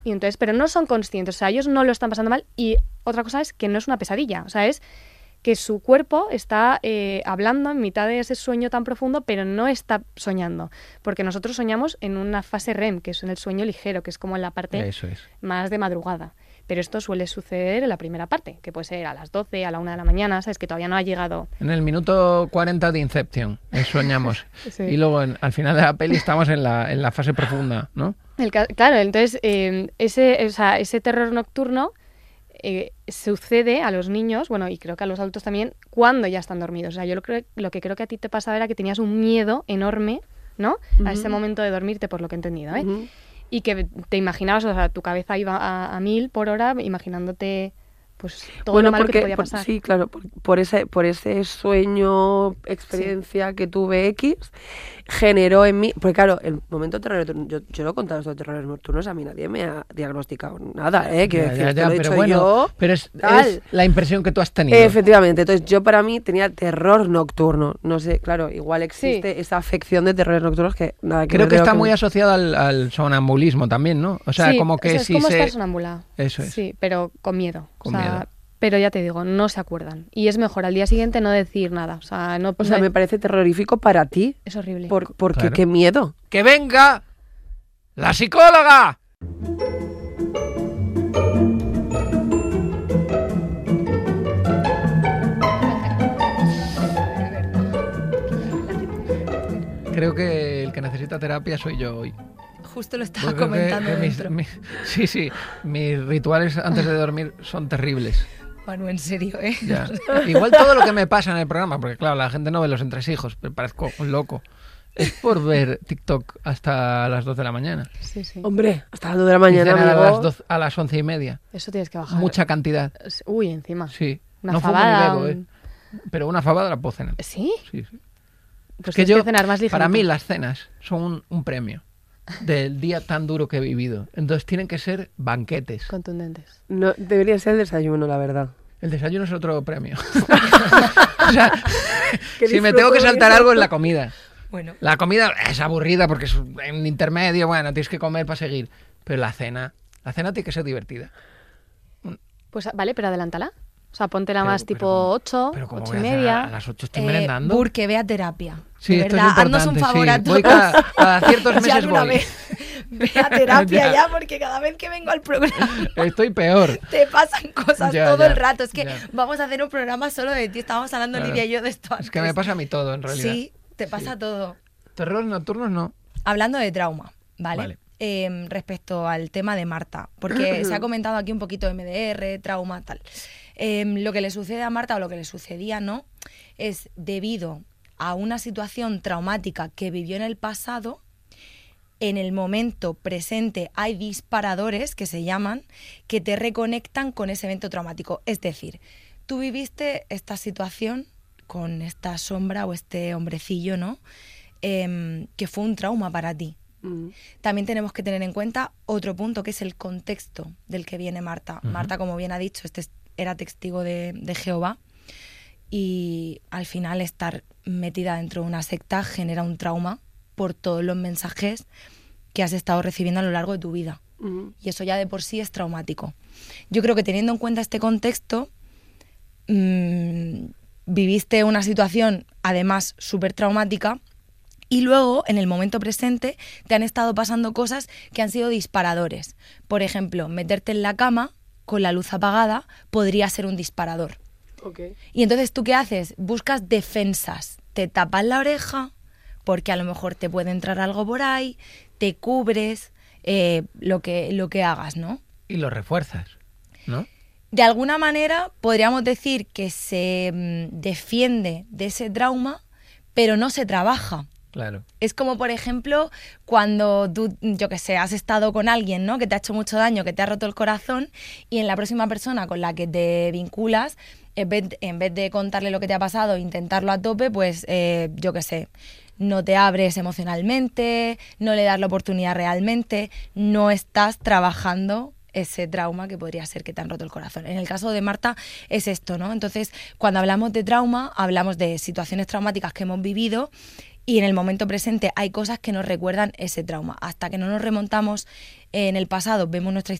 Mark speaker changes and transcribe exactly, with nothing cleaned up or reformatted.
Speaker 1: Y entonces, pero no son conscientes, o sea, ellos no lo están pasando mal. Y otra cosa es que no es una pesadilla, o sea, es que su cuerpo está eh, hablando en mitad de ese sueño tan profundo, pero no está soñando. Porque nosotros soñamos en una fase R E M, que es en el sueño ligero, que es como en la parte
Speaker 2: Eso es.
Speaker 1: más de madrugada. Pero esto suele suceder en la primera parte, que puede ser a las doce, a la una de la mañana, ¿sabes? Que todavía no ha llegado.
Speaker 2: En el minuto cuarenta de Inception, eh, soñamos.
Speaker 1: Sí.
Speaker 2: Y luego en, al final de la peli estamos en la, en la fase profunda, ¿no?
Speaker 1: El, claro, entonces eh, ese, o sea, ese terror nocturno eh, sucede a los niños, bueno, y creo que a los adultos también, cuando ya están dormidos. O sea, yo lo, creo, lo que creo que a ti te pasaba era que tenías un miedo enorme, ¿no? Uh-huh. A ese momento de dormirte, por lo que he entendido, ¿eh? Uh-huh. Y que te imaginabas, o sea, tu cabeza iba a, a mil por hora, imaginándote pues todo
Speaker 3: bueno,
Speaker 1: lo malo
Speaker 3: porque,
Speaker 1: que te podía
Speaker 3: por,
Speaker 1: pasar.
Speaker 3: Sí, claro, por, por, ese, por ese sueño, experiencia sí. que tuve X, generó en mí, porque claro, el momento de terror, yo, yo lo he contado esto de terrores nocturnos, a mí nadie me ha diagnosticado nada, ¿eh? Quiero
Speaker 2: ya,
Speaker 3: decir,
Speaker 2: ya, ya,
Speaker 3: lo he
Speaker 2: pero
Speaker 3: hecho
Speaker 2: bueno,
Speaker 3: yo,
Speaker 2: pero es, es la impresión que tú has tenido.
Speaker 3: Efectivamente, entonces yo para mí tenía terror nocturno, no sé, claro, igual existe sí. esa afección de terrores nocturnos que nada que
Speaker 2: Creo que está
Speaker 3: que
Speaker 2: muy me... asociado al, al sonambulismo también, ¿no? O sea,
Speaker 1: sí,
Speaker 2: como que
Speaker 1: o sea, es
Speaker 2: si
Speaker 1: como
Speaker 2: se...
Speaker 1: estar sonambula.
Speaker 2: Eso es.
Speaker 1: Sí, pero con miedo.
Speaker 2: Con
Speaker 1: o sea,
Speaker 2: miedo.
Speaker 1: Pero ya te digo, no se acuerdan. Y es mejor al día siguiente no decir nada. O sea, no,
Speaker 3: o sea
Speaker 1: no...
Speaker 3: me parece terrorífico para ti.
Speaker 1: Es horrible.
Speaker 3: Por, porque
Speaker 2: claro.
Speaker 3: qué miedo.
Speaker 2: ¡Que venga la psicóloga! Creo que el que necesita terapia soy yo hoy.
Speaker 4: Justo lo estaba Porque comentando que, que
Speaker 2: mis, mis, Sí, sí, mis rituales antes de dormir son terribles.
Speaker 4: Manu, en serio, ¿eh?
Speaker 2: Ya. Igual todo lo que me pasa en el programa, porque claro, la gente no ve los entresijos, me parezco un loco. Es por ver TikTok hasta las dos de la mañana.
Speaker 1: Sí, sí.
Speaker 3: Hombre, hasta las dos de la mañana,
Speaker 2: amigo.
Speaker 3: A
Speaker 2: las, doce, a las once y media.
Speaker 1: Eso tienes que bajar.
Speaker 2: Mucha cantidad.
Speaker 1: Uy, encima.
Speaker 2: Sí.
Speaker 1: Una
Speaker 2: no
Speaker 1: fabada.
Speaker 2: Fumo ni bebo, ¿eh? Pero una fabada la puedo cenar.
Speaker 1: ¿Sí?
Speaker 2: Sí, sí.
Speaker 1: Pues
Speaker 2: es que yo,
Speaker 1: que cenar más
Speaker 2: para mí las cenas son un, un premio del día tan duro que he vivido. Entonces tienen que ser banquetes.
Speaker 1: Contundentes.
Speaker 3: No, debería ser el desayuno, la verdad.
Speaker 2: El desayuno es otro premio. O sea, si me tengo que saltar algo es la comida.
Speaker 4: Bueno.
Speaker 2: La comida es aburrida porque es en intermedio, bueno, tienes que comer para seguir. Pero la cena, la cena tiene que ser divertida.
Speaker 1: Pues vale, pero adelántala. O sea, póntela
Speaker 2: pero,
Speaker 1: más
Speaker 2: pero
Speaker 1: tipo
Speaker 2: como,
Speaker 1: ocho,
Speaker 2: pero como
Speaker 1: ocho
Speaker 2: voy
Speaker 1: y
Speaker 2: a
Speaker 1: media.
Speaker 2: A las ocho estoy
Speaker 4: eh,
Speaker 2: merendando.
Speaker 4: Burke, ve a terapia.
Speaker 2: Sí,
Speaker 4: de
Speaker 2: esto
Speaker 4: verdad,
Speaker 2: es importante,
Speaker 4: haznos un favor
Speaker 2: sí.
Speaker 4: a todos.
Speaker 2: Voy cada, cada ciertos meses
Speaker 4: ya una
Speaker 2: voy.
Speaker 4: Vez. Ve a terapia
Speaker 2: ya.
Speaker 4: ya, porque cada vez que vengo al programa
Speaker 2: estoy peor.
Speaker 4: te pasan cosas
Speaker 2: ya,
Speaker 4: todo
Speaker 2: ya,
Speaker 4: el rato. Es que
Speaker 2: ya.
Speaker 4: vamos a hacer un programa solo de ti. Estábamos hablando
Speaker 2: claro.
Speaker 4: Lidia y yo de esto antes.
Speaker 2: Es que me pasa a mí todo, en realidad.
Speaker 4: Sí, te pasa
Speaker 2: sí.
Speaker 4: todo.
Speaker 2: Terrores nocturnos no.
Speaker 4: Hablando de trauma, ¿vale?
Speaker 2: Vale.
Speaker 4: Eh, respecto al tema de Marta, porque se ha comentado aquí un poquito de M D R, trauma, tal. Eh, lo que le sucede a Marta o lo que le sucedía, ¿no? Es debido a una situación traumática que vivió en el pasado. En el momento presente hay disparadores que se llaman, que te reconectan con ese evento traumático. Es decir, tú viviste esta situación con esta sombra o este hombrecillo, ¿no? Eh, que fue un trauma para ti. Mm. También tenemos que tener en cuenta otro punto, que es el contexto del que viene Marta. Uh-huh. Marta, como bien ha dicho, este era testigo de, de Jehová, y al final estar metida dentro de una secta genera un trauma por todos los mensajes que has estado recibiendo a lo largo de tu vida. Uh-huh. Y eso ya de por sí es traumático. Yo creo que teniendo en cuenta este contexto, mmm, viviste una situación además súper traumática, y luego, en el momento presente, te han estado pasando cosas que han sido disparadores. Por ejemplo, meterte en la cama con la luz apagada podría ser un disparador.
Speaker 3: Okay.
Speaker 4: Y entonces, ¿tú qué haces? Buscas defensas. Te tapas la oreja, porque a lo mejor te puede entrar algo por ahí, te cubres, eh, lo que, lo que hagas, ¿no?
Speaker 2: Y lo refuerzas, ¿no?
Speaker 4: De alguna manera, podríamos decir que se mmm, defiende de ese trauma, pero no se trabaja.
Speaker 2: Claro.
Speaker 4: Es como, por ejemplo, cuando tú, yo qué sé, has estado con alguien, ¿no?, que te ha hecho mucho daño, que te ha roto el corazón, y en la próxima persona con la que te vinculas, en vez, en vez de contarle lo que te ha pasado e intentarlo a tope, pues, eh, yo qué sé, no te abres emocionalmente, no le das la oportunidad realmente, no estás trabajando ese trauma que podría ser que te han roto el corazón. En el caso de Marta es esto, ¿no? Entonces, cuando hablamos de trauma, hablamos de situaciones traumáticas que hemos vivido y en el momento presente hay cosas que nos recuerdan ese trauma. Hasta que no nos remontamos en el pasado, vemos nuestra